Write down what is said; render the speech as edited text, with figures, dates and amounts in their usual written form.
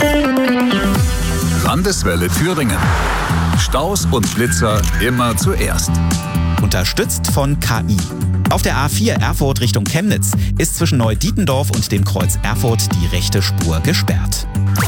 Landeswelle Thüringen. Staus und Blitzer immer zuerst. Unterstützt von KI. Auf der A4 Erfurt Richtung Chemnitz ist zwischen Neudietendorf und dem Kreuz Erfurt die rechte Spur gesperrt.